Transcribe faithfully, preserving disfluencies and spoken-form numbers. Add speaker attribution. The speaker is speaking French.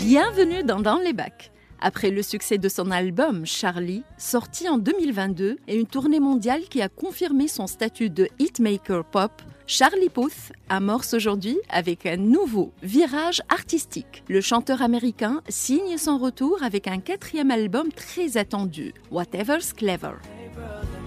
Speaker 1: Bienvenue dans Dans les bacs. Après le succès de son album Charlie, sorti en deux mille vingt-deux, et une tournée mondiale qui a confirmé son statut de hitmaker pop, Charlie Puth amorce aujourd'hui avec un nouveau virage artistique. Le chanteur américain signe son retour avec un quatrième album très attendu, Whatever's Clever.